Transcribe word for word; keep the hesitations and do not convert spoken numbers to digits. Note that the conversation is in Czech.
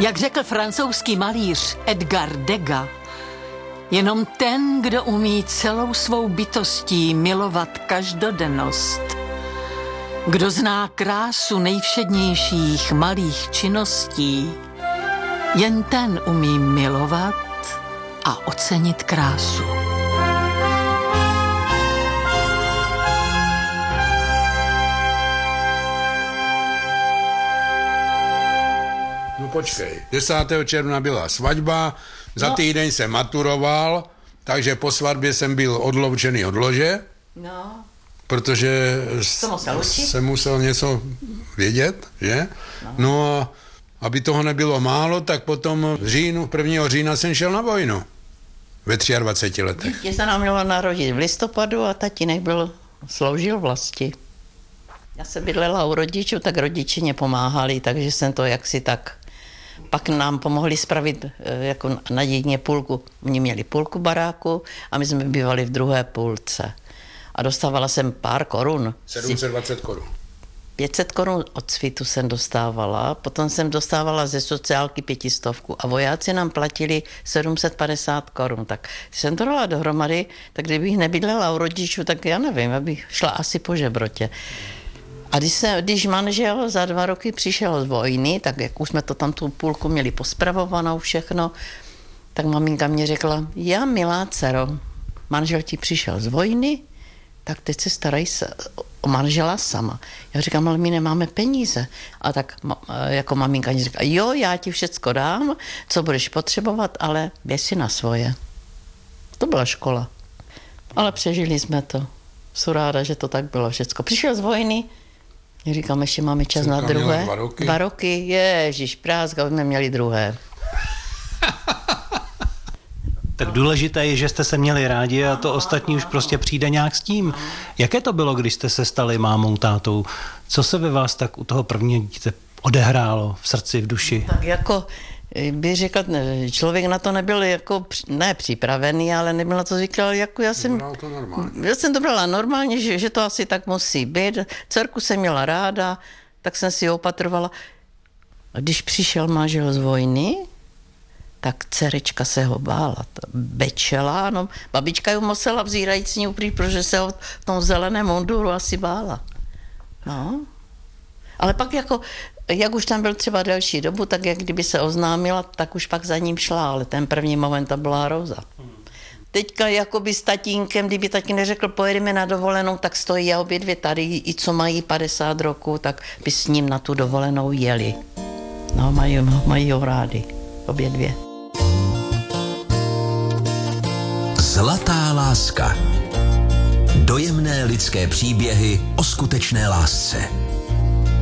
Jak řekl francouzský malíř Edgar Degas, jenom ten, kdo umí celou svou bytostí milovat každodennost, kdo zná krásu nejvšednějších malých činností, jen ten umí milovat a ocenit krásu. No počkej, desátého června byla svatba, za no. týden jsem maturoval, takže po svatbě jsem byl odloučený od lože, No. protože musel jsem musel něco vědět, že? No. no a aby toho nebylo málo, tak potom v říjnu, prvního října jsem šel na vojnu. Ve dvaceti třech letech. Dítě se nám mělo narodit v listopadu a tatínek byl, sloužil vlasti. Já se bydlela u rodičů, tak rodiči mě pomáhali, takže jsem to jaksi tak... Pak nám pomohli spravit jako na dědně půlku. Oni měli půlku baráku a my jsme bývali v druhé půlce. A dostávala jsem pár korun. sedm set dvacet korun. pět set korun od svitu jsem dostávala, potom jsem dostávala ze sociálky pětistovku a vojáci nám platili sedm set padesát korun. Tak když jsem to dala dohromady, tak kdybych nebydlela u rodičů, tak já nevím, abych šla asi po žebrotě. A když, se, když manžel za dva roky přišel z vojny, tak jak už jsme to tam tu půlku měli pospravovanou všechno, tak maminka mě řekla, já milá dcero, manžel ti přišel z vojny, tak teď se starají se o manžela sama. Já říkám, ale my nemáme peníze. A tak jako maminka mě říká, jo, já ti všecko dám, co budeš potřebovat, ale běž si na svoje. To byla škola. Ale přežili jsme to. Jsem ráda, že to tak bylo všecko. Přišel z vojny, já říkám, ještě máme čas na druhé. Dva roky. Dva roky, ježiš, prázdka, jsme měli druhé. Tak důležité je, že jste se měli rádi a to ostatní už prostě přijde nějak s tím. Jaké to bylo, když jste se stali mámou, tátou? Co se ve vás tak u toho prvního dítěte odehrálo v srdci, v duši? Tak jako bych řekl, člověk na to nebyl jako, ne připravený, ale nebyl na to zvyklý, jako já jsem, to já jsem to brala normálně, že, že to asi tak musí být. Dcerku jsem měla ráda, tak jsem si ji opatrovala. A když přišel manžel z vojny, tak dcerečka se ho bála, bečela, no, babička ju musela vzírat s ní uprý, protože se ho v tom zeleném munduru asi bála. No, ale pak jako, jak už tam byl třeba delší dobu, tak jak kdyby se oznámila, tak už pak za ním šla, ale ten první moment to byla Roza. Teďka jakoby s tatínkem, kdyby tatín neřekl, pojedeme na dovolenou, tak stojí a obě dvě tady, i co mají padesát roků, tak by s ním na tu dovolenou jeli. No, mají, mají ho rádi, obě dvě. Zlatá láska. Dojemné lidské příběhy o skutečné lásce.